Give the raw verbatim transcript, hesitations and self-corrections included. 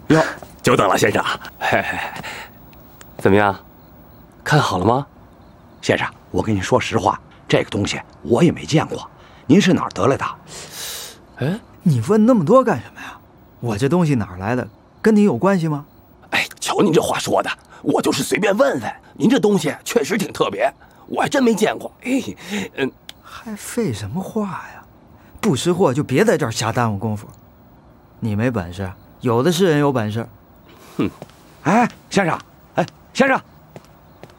哟，久等了，先生。嘿嘿，怎么样？看好了吗？ 先生，我跟您说实话，这个东西我也没见过。您是哪儿得来的？ 哎，你问那么多干什么呀？我这东西哪儿来的，跟你有关系吗？ 哎，瞧您这话说的，我就是随便问问。您这东西确实挺特别，我还真没见过。哎，嗯， 还废什么话呀？不识货就别在这儿瞎耽误功夫。你没本事，有的是人有本事。 哼， 哎，先生，哎，先生。